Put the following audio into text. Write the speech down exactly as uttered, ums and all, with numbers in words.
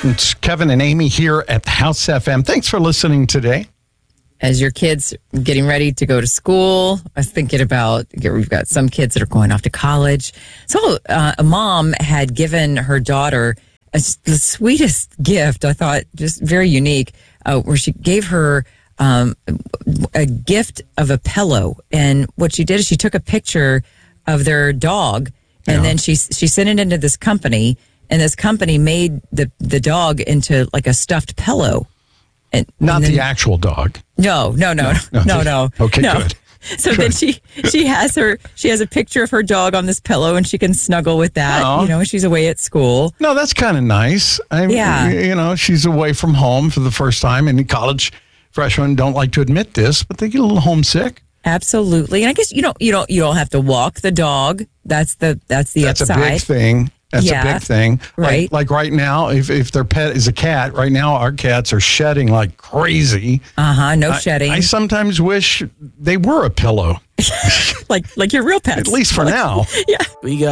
It's Kevin and Amy here at the House F M. Thanks for listening today. As your kids getting ready to go to school, I was thinking about, we've got some kids that are going off to college. So uh, a mom had given her daughter a, the sweetest gift, I thought, just very unique, uh, where she gave her um, a gift of a pillow. And what she did is she took a picture of their dog, and yeah. then she she sent it into this company, and this company made the, the dog into like a stuffed pillow. And, Not and then, the actual dog. No, no, no, no, no. no okay, no. good. So good. then she she has her she has a picture of her dog on this pillow, and she can snuggle with that. Oh. You know, she's away at school. No, that's kind of nice. I mean, yeah, you know, she's away from home for the first time, and college freshmen don't like to admit this, but they get a little homesick. Absolutely, and I guess you don't you don't you don't have to walk the dog. That's the that's the that's upside. a big thing. That's yeah, a big thing. Right. Like, like right now, if, if their pet is a cat, right now our cats are shedding like crazy. Uh-huh, no I, shedding. I sometimes wish they were a pillow. like like your real pets. At least for like, now. Yeah. We got